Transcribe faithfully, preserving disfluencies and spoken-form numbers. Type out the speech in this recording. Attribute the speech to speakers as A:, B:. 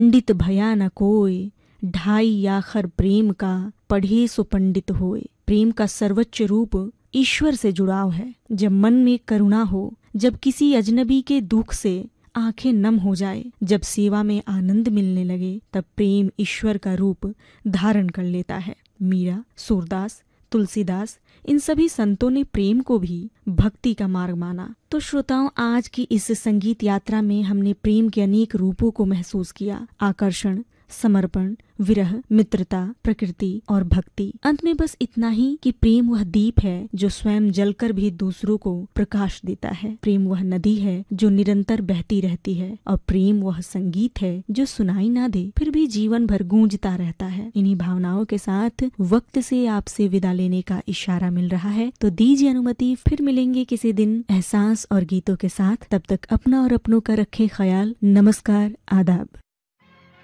A: पंडित भया न कोय, ढाई आखर प्रेम का, पढ़े सो पंडित होए। प्रेम का सर्वोच्च रूप ईश्वर से जुड़ाव है। जब मन में करुणा हो, जब किसी अजनबी के दुख से आंखें नम हो जाए, जब सेवा में आनंद मिलने लगे, तब प्रेम ईश्वर का रूप धारण कर लेता है। मीरा, सूरदास, तुलसीदास, इन सभी संतों ने प्रेम को भी भक्ति का मार्ग माना। तो श्रोताओं, आज की इस संगीत यात्रा में हमने प्रेम के अनेक रूपों को महसूस किया। आकर्षण, समर्पण, विरह, मित्रता, प्रकृति और भक्ति। अंत में बस इतना ही कि प्रेम वह दीप है जो स्वयं जलकर भी दूसरों को प्रकाश देता है। प्रेम वह नदी है जो निरंतर बहती रहती है, और प्रेम वह संगीत है जो सुनाई ना दे फिर भी जीवन भर गूंजता रहता है। इन्हीं भावनाओं के साथ वक्त से आपसे विदा लेने का इशारा मिल रहा है, तो दीजिए अनुमति, फिर मिलेंगे किसी दिन एहसास और गीतों के साथ। तब तक अपना और अपनों का रखें ख्याल। नमस्कार, आदाब।